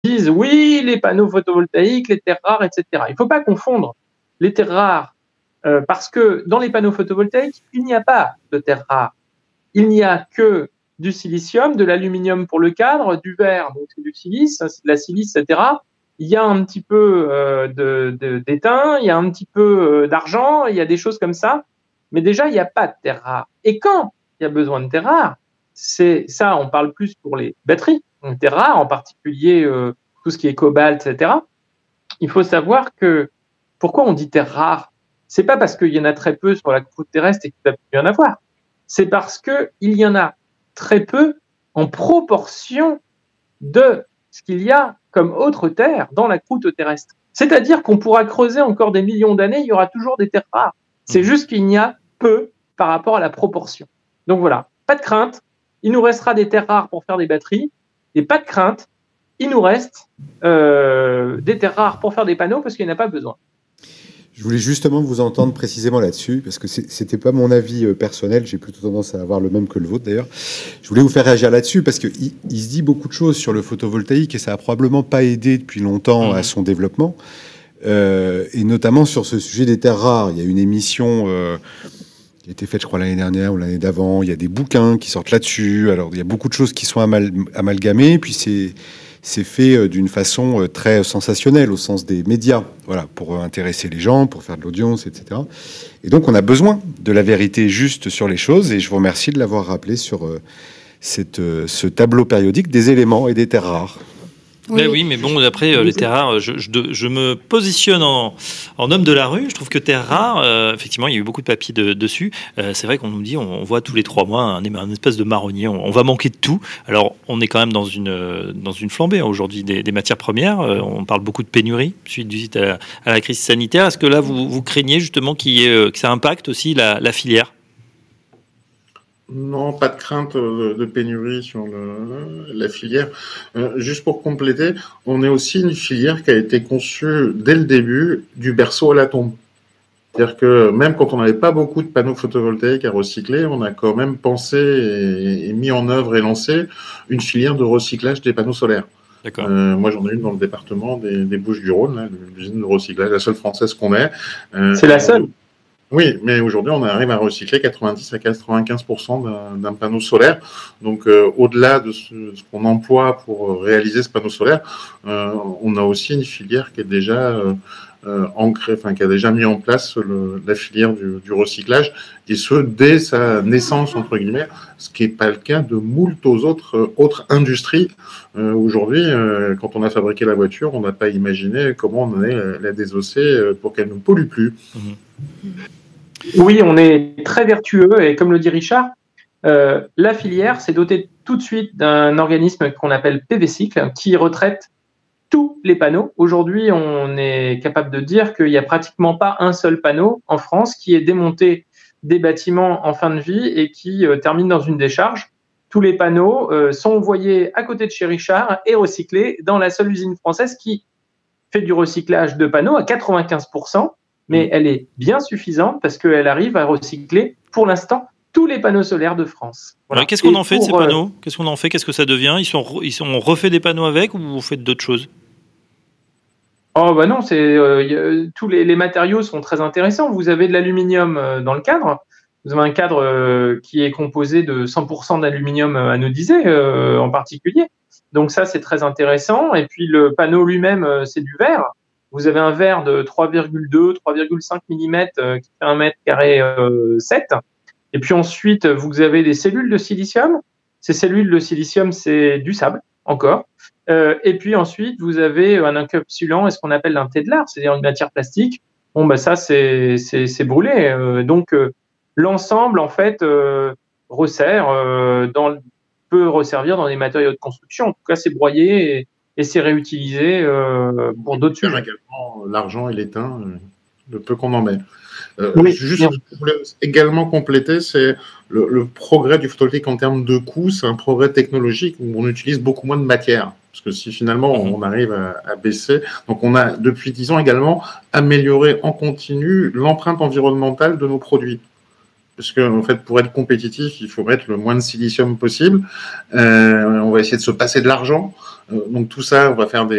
disent oui, les panneaux photovoltaïques, les terres rares, etc. Il ne faut pas confondre les terres rares parce que dans les panneaux photovoltaïques, il n'y a pas de terres rares. Il n'y a que du silicium, de l'aluminium pour le cadre, du verre, donc c'est du silice, c'est de la silice, etc. Il y a un petit peu d'étain, il y a un petit peu d'argent, il y a des choses comme ça. Mais déjà, il n'y a pas de terres rares. Et quand il y a besoin de terres rares, c'est ça, on parle plus pour les batteries, donc terres rares, en particulier tout ce qui est cobalt, etc. Il faut savoir que pourquoi on dit terres rares, c'est pas parce qu'il y en a très peu sur la croûte terrestre et qu'il ne va plus y en avoir. C'est parce qu'il y en a très peu en proportion de ce qu'il y a comme autre terre dans la croûte terrestre. C'est-à-dire qu'on pourra creuser encore des millions d'années, il y aura toujours des terres rares. C'est juste qu'il y a peu par rapport à la proportion. Donc voilà, pas de crainte, il nous restera des terres rares pour faire des batteries, et pas de crainte, il nous reste des terres rares pour faire des panneaux parce qu'il n'y en a pas besoin. Je voulais justement vous entendre précisément là-dessus, parce que c'était pas mon avis personnel, j'ai plutôt tendance à avoir le même que le vôtre d'ailleurs. Je voulais vous faire réagir là-dessus, parce qu'il se dit beaucoup de choses sur le photovoltaïque, et ça a probablement pas aidé depuis longtemps à son développement, et notamment sur ce sujet des terres rares. Il y a une émission qui a été faite, je crois, l'année dernière ou l'année d'avant, il y a des bouquins qui sortent là-dessus, alors il y a beaucoup de choses qui sont amalgamées, puis c'est fait d'une façon très sensationnelle au sens des médias, voilà, pour intéresser les gens, pour faire de l'audience, etc. Et donc, on a besoin de la vérité juste sur les choses, et je vous remercie de l'avoir rappelé sur ce tableau périodique des éléments et des terres rares. Oui, mais bon, après, les terres rares, je me positionne en homme de la rue. Je trouve que terres rares, effectivement, il y a eu beaucoup de papiers dessus. C'est vrai qu'on nous dit, on voit tous les 3 mois un espèce de marronnier. On va manquer de tout. Alors, on est quand même dans une flambée aujourd'hui des matières premières. On parle beaucoup de pénurie suite à la crise sanitaire. Est-ce que là, vous craignez justement que ça impacte aussi la filière ? Non, pas de crainte de pénurie sur la filière. Juste pour compléter, on est aussi une filière qui a été conçue dès le début du berceau à la tombe. C'est-à-dire que même quand on n'avait pas beaucoup de panneaux photovoltaïques à recycler, on a quand même pensé et mis en œuvre et lancé une filière de recyclage des panneaux solaires. D'accord. Moi, j'en ai une dans le département des Bouches-du-Rhône, l'usine de recyclage, la seule française qu'on ait. C'est la seule. Oui, mais aujourd'hui, on arrive à recycler 90 à 95% d'un panneau solaire. Donc, au-delà de ce qu'on emploie pour réaliser ce panneau solaire, on a aussi une filière qui est déjà ancrée, enfin qui a déjà mis en place la filière du recyclage, et ce dès sa naissance entre guillemets, ce qui n'est pas le cas de moult autres industries. Aujourd'hui, quand on a fabriqué la voiture, on n'a pas imaginé comment on allait la désosser pour qu'elle ne pollue plus. Oui, on est très vertueux et comme le dit Richard, la filière s'est dotée tout de suite d'un organisme qu'on appelle PV-Cycle qui retraite tous les panneaux. Aujourd'hui, on est capable de dire qu'il n'y a pratiquement pas un seul panneau en France qui est démonté des bâtiments en fin de vie et qui termine dans une décharge. Tous les panneaux sont envoyés à côté de chez Richard et recyclés dans la seule usine française qui fait du recyclage de panneaux à 95%. Mais elle est bien suffisante parce qu'elle arrive à recycler, pour l'instant, tous les panneaux solaires de France. Voilà. Qu'est-ce qu'on en fait de ces panneaux ? Qu'est-ce qu'on en fait ? Qu'est-ce que ça devient ? On refait des panneaux avec ou vous faites d'autres choses ? Oh bah non, tous les matériaux sont très intéressants. Vous avez de l'aluminium dans le cadre. Vous avez un cadre qui est composé de 100% d'aluminium anodisé en particulier. Donc ça, c'est très intéressant. Et puis le panneau lui-même, c'est du verre. Vous avez un verre de 3,2, 3,5 mm qui fait 1 mètre carré 7. Et puis ensuite, vous avez des cellules de silicium. Ces cellules de silicium, c'est du sable, encore. Et puis ensuite, vous avez un encapsulant et ce qu'on appelle un tédlar, c'est-à-dire une matière plastique. Bon, bah ça, c'est brûlé. Donc, l'ensemble, en fait, peut resservir dans des matériaux de construction. En tout cas, c'est broyé et c'est réutilisé pour d'autres sujets. Également, l'argent et l'étain, le peu qu'on en met. Oui, juste, je voulais également compléter, c'est le progrès du photovoltaïque en termes de coût, c'est un progrès technologique où on utilise beaucoup moins de matière. Parce que si finalement on arrive à baisser, donc on a depuis 10 ans également amélioré en continu l'empreinte environnementale de nos produits. parce que en fait, pour être compétitif, il faut mettre le moins de silicium possible. On va essayer de se passer de l'argent. Donc tout ça, on va faire des